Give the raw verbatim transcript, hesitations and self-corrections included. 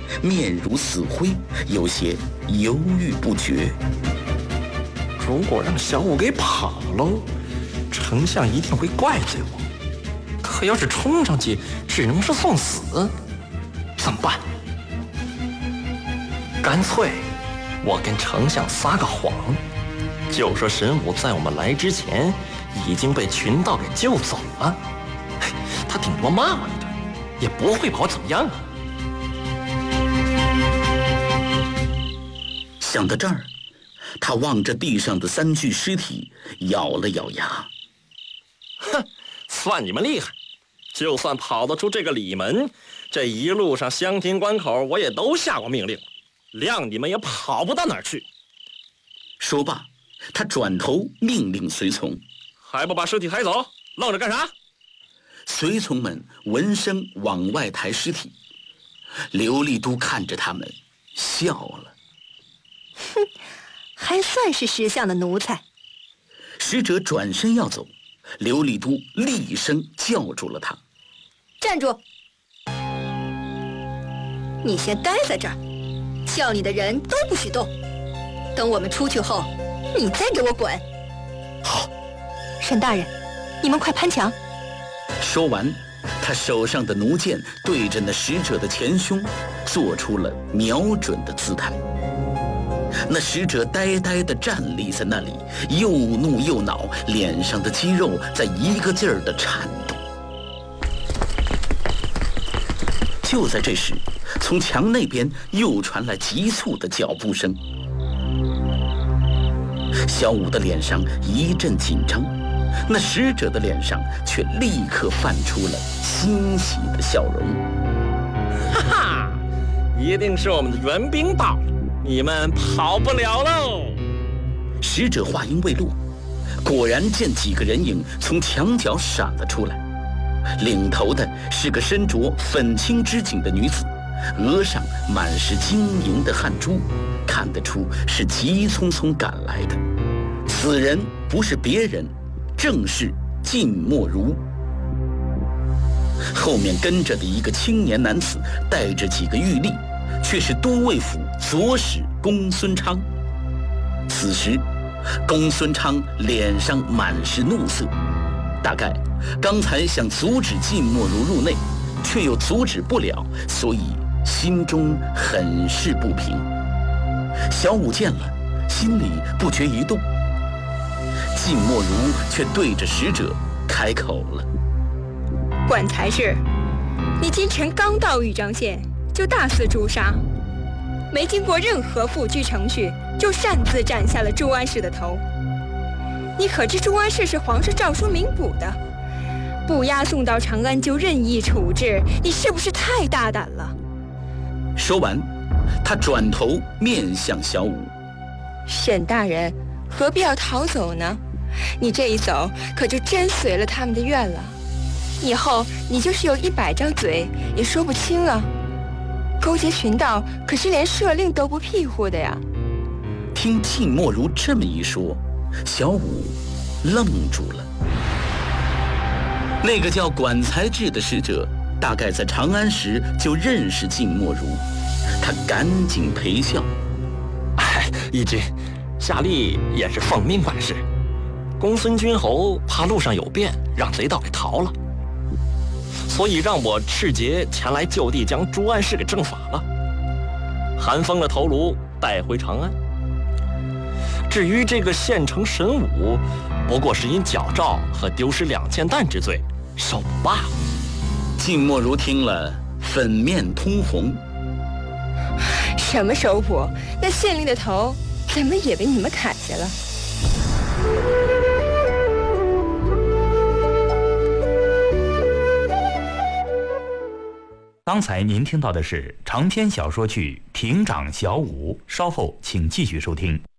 面如死灰，有些犹豫不决。 如果让小五给跑了，丞相一定会怪罪我。可要是冲上去，只能是送死，怎么办？干脆我跟丞相撒个谎，就说神武在我们来之前已经被群盗给救走了，他顶多骂我一顿，也不会把我怎么样啊。 想到这儿，他望着地上的三具尸体，咬了咬牙。 哼，算你们厉害，就算跑得出这个里门，这一路上襄亭关口我也都下过命令，谅你们也跑不到哪儿去。 说罢，他转头命令随从： 还不把尸体抬走，愣着干啥？ 随从们闻声往外抬尸体。刘立都看着他们笑了。 哼，还算是识相的奴才。 使者转身要走，刘立都厉声叫住了他： 站住！你先待在这儿，叫你的人都不许动，等我们出去后，你再给我滚。 好。 沈大人，你们快攀墙。 说完，他手上的弩箭对着那使者的前胸做出了瞄准的姿态。那使者呆呆地站立在那里，又怒又恼，脸上的肌肉在一个劲儿地颤动。就在这时，从墙那边又传来急促的脚步声。小五的脸上一阵紧张，那使者的脸上却立刻泛出了欣喜的笑容。 哈哈，一定是我们的援兵到了，你们跑不了喽！ 使者话音未落，果然见几个人影从墙角闪了出来，领头的是个身着粉青织锦的女子，额上满是晶莹的汗珠，看得出是急匆匆赶来的。此人不是别人，正是靳莫如。后面跟着的一个青年男子带着几个御吏，却是都尉府左使公孙昌。此时公孙昌脸上满是怒色，大概刚才想阻止靳莫如入内，却又阻止不了，所以心中很是不平。小五见了，心里不觉一动。靳莫如却对着使者开口了： 管才是，你今晨刚到豫章县，就大肆诛杀，没经过任何复居程序，就擅自斩下了朱安氏的头。你可知朱安氏是皇上诏书明补的，不押送到长安就任意处置，你是不是太大胆了？ 说完，他转头面向小五： 沈大人，何必要逃走呢？你这一走，可就真随了他们的愿了。以后你就是有一百张嘴，也说不清啊。勾结群盗，可是连赦令都不庇护的呀。 听靳莫如这么一说，小五愣住了。那个叫管才智的使者，大概在长安时就认识靳莫如，他赶紧陪笑： 哎，义军，夏吏也是奉命办事。公孙君侯怕路上有变，让贼盗给逃了，所以让我赤节前来就地将朱安氏给正法了，寒封了头颅，带回长安。至于这个县城神武，不过是因矫诏和丢失两千担之罪受捕罢了。 靳莫如听了，粉面通红： 什么收捕？那县令的头怎么也被你们砍下了？ 刚才您听到的是长篇小说剧《亭长小五》，稍后请继续收听。